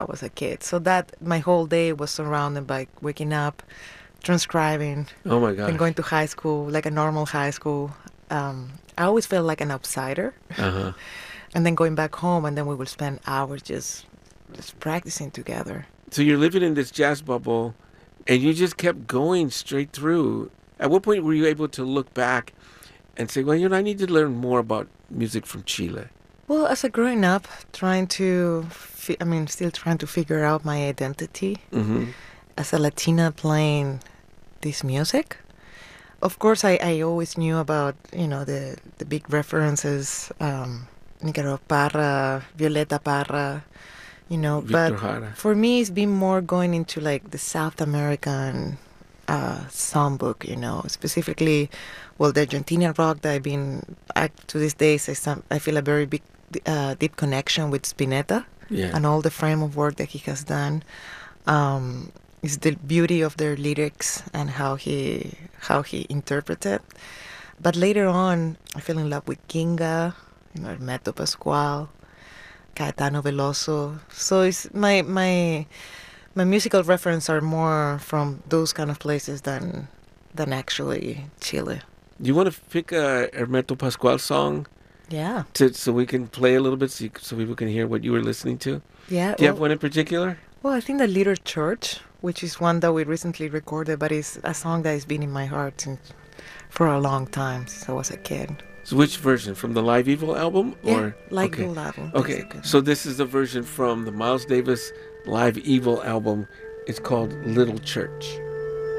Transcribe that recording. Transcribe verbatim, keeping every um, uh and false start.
I was a kid. So that my whole day was surrounded by waking up, transcribing, Oh my then gosh. going to high school, like a normal high school. Um, I always felt like an outsider. Uh-huh. And then going back home, and then we would spend hours just just practicing together. So you're living in this jazz bubble and you just kept going straight through. At what point were you able to look back and say, well, you know, I need to learn more about music from Chile? Well, as a growing up, trying to, fi- I mean, still trying to figure out my identity Mm-hmm. as a Latina playing this music. Of course, I, I always knew about, you know, the, the big references, um, Nicaragua Parra, Violeta Parra, you know, but Victor Jara. for me, it's been more going into like the South American uh, songbook, you know, specifically, well, the Argentinian rock that I've been, I, to this day, I, some, I feel a very big, uh, deep connection with Spinetta Yeah. and all the frame of work that he has done. Um, is the beauty of their lyrics and how he how he interpreted. But later on, I fell in love with Kinga, you know, Hermeto Pascual, Caetano Veloso. So it's my my my musical reference are more from those kind of places than than actually Chile. Do you want to pick a Hermeto Pascual song Yeah, to so we can play a little bit so, you, so people can hear what you were listening to? yeah. Do you have Well, one in particular? well, I think the Little Church, which is one that we recently recorded, but it's a song that has been in my heart since, for a long time since I was a kid. So which version? From the Live Evil album? Yeah, Or like okay. Blue Level, Okay. basically. So this is the version from the Miles Davis Live Evil album. It's called Little Church.